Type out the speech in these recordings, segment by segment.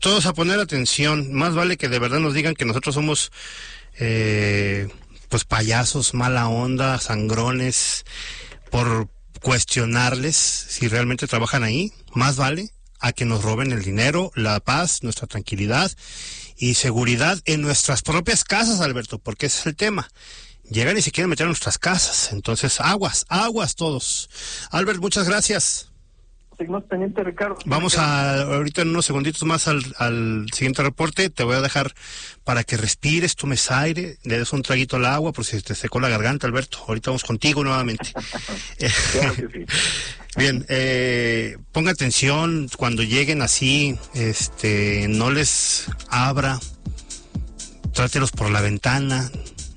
Todos a poner atención. Más vale que de verdad nos digan que nosotros somos pues payasos, mala onda, sangrones, por cuestionarles si realmente trabajan ahí. Más vale a que nos roben el dinero, la paz, nuestra tranquilidad y seguridad en nuestras propias casas, Alberto, porque ese es el tema. Llegan y se quieren meter en nuestras casas. Entonces, aguas todos. Albert, muchas gracias. Seguimos pendientes, Ricardo. Vamos ahorita en unos segunditos más al siguiente reporte. Te voy a dejar para que respires, tomes aire, le des un traguito al agua por si te secó la garganta, Alberto. Ahorita vamos contigo nuevamente. Claro que sí. Bien, ponga atención cuando lleguen así, no les abra, trátelos por la ventana,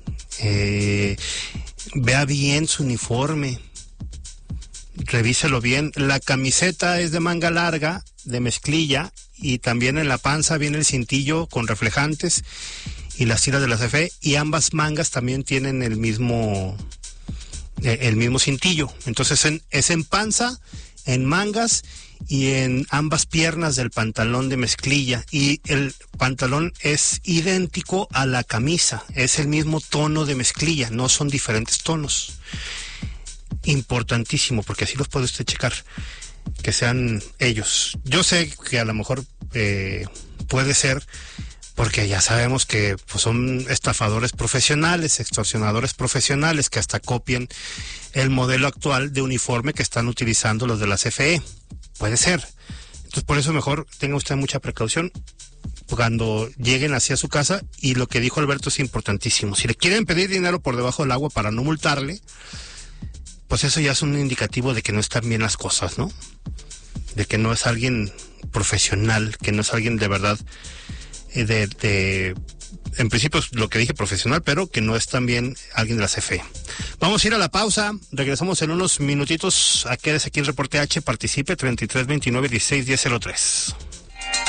vea bien su uniforme. Revíselo bien. La camiseta es de manga larga, de mezclilla, y también en la panza viene el cintillo con reflejantes y las tiras de la CFE, y ambas mangas también tienen el mismo cintillo. Entonces es en panza, en mangas y en ambas piernas del pantalón de mezclilla, y el pantalón es idéntico a la camisa, es el mismo tono de mezclilla, no son diferentes tonos. Importantísimo, porque así los puede usted checar, que sean ellos. Yo sé que a lo mejor puede ser, porque ya sabemos que pues, son estafadores profesionales, extorsionadores profesionales, que hasta copian el modelo actual de uniforme que están utilizando los de la CFE. Puede ser. Entonces, por eso mejor tenga usted mucha precaución cuando lleguen hacia su casa. Y lo que dijo Alberto es importantísimo. Si le quieren pedir dinero por debajo del agua para no multarle, pues eso ya es un indicativo de que no están bien las cosas, ¿no? De que no es alguien profesional, que no es alguien de verdad, en principio es lo que dije, profesional, pero que no es también alguien de la CFE. Vamos a ir a la pausa, regresamos en unos minutitos. Quédese aquí en Reporte H, participe, 33 29 16 10 03.